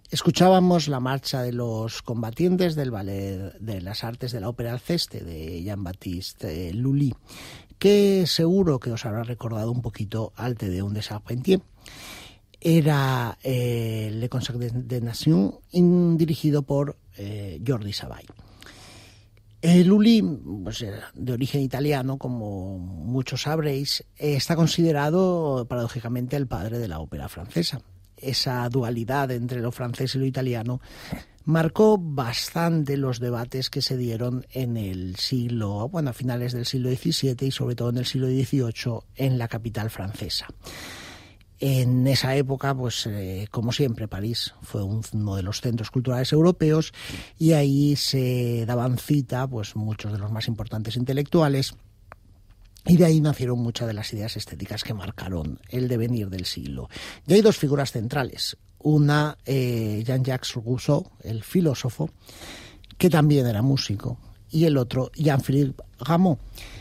Escuchábamos la marcha de los combatientes del Ballet de las Artes de la Ópera Alceste de Jean-Baptiste Lully, que seguro que os habrá recordado un poquito al Te Deum de Charpentier. Era Le Concert des Nations, dirigido por Jordi Savall. Lully, pues, de origen italiano, como muchos sabréis, está considerado paradójicamente el padre de la ópera francesa. Esa dualidad entre lo francés y lo italiano marcó bastante los debates que se dieron en el siglo, a finales del siglo XVII y sobre todo en el siglo XVIII en la capital francesa. En esa época, pues como siempre, París fue uno de los centros culturales europeos y ahí se daban cita pues muchos de los más importantes intelectuales. Y de ahí nacieron muchas de las ideas estéticas que marcaron el devenir del siglo. Y hay dos figuras centrales. Una, Jean-Jacques Rousseau, el filósofo, que también era músico. Y el otro, Jean-Philippe Rameau,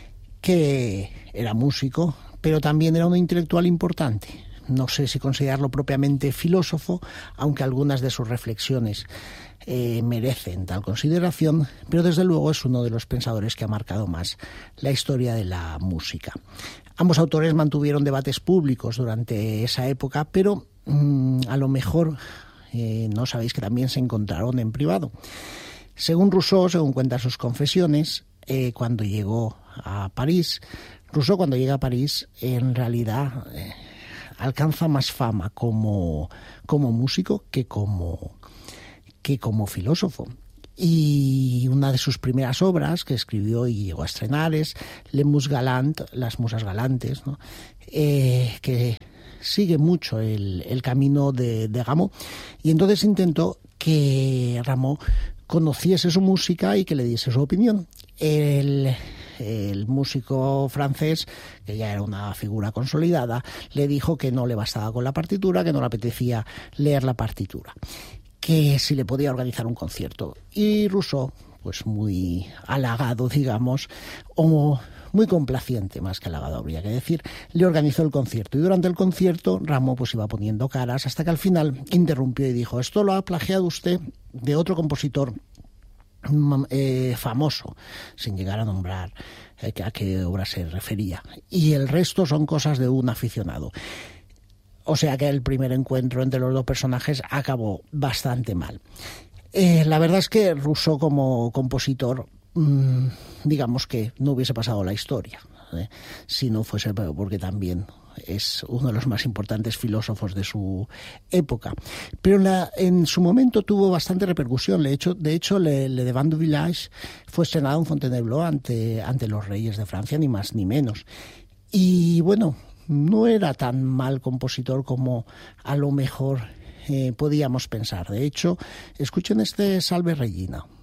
que era músico, pero también era un intelectual importante. No sé si considerarlo propiamente filósofo, aunque algunas de sus reflexiones merecen tal consideración, pero desde luego es uno de los pensadores que ha marcado más la historia de la música. Ambos autores mantuvieron debates públicos durante esa época, pero a lo mejor no sabéis que también se encontraron en privado. Según Rousseau, según cuentan sus confesiones, cuando llegó a París, Rousseau cuando llega a París en realidad alcanza más fama como músico que como filósofo. Y una de sus primeras obras que escribió y llegó a estrenar es Les Muses Galantes, las musas galantes, ¿no? Que sigue mucho el camino de Rameau, y entonces intentó que Rameau conociese su música y que le diese su opinión. El músico francés, que ya era una figura consolidada, le dijo que no le bastaba con la partitura, que no le apetecía leer la partitura, que si le podía organizar un concierto. Y Rousseau, pues muy halagado, digamos, o muy complaciente, más que halagado habría que decir, le organizó el concierto. Y durante el concierto Rameau pues iba poniendo caras hasta que al final interrumpió y dijo: esto lo ha plagiado usted de otro compositor famoso, sin llegar a nombrar a qué obra se refería, y el resto son cosas de un aficionado. O sea que el primer encuentro entre los dos personajes acabó bastante mal. La verdad es que Rousseau como compositor, digamos que no hubiese pasado la historia, si no fuese porque también es uno de los más importantes filósofos de su época. Pero en su momento tuvo bastante repercusión. De hecho, Le Devant du Village fue estrenado en Fontainebleau ante los reyes de Francia, ni más ni menos. Y bueno, no era tan mal compositor como a lo mejor podíamos pensar. De hecho, escuchen este Salve Regina.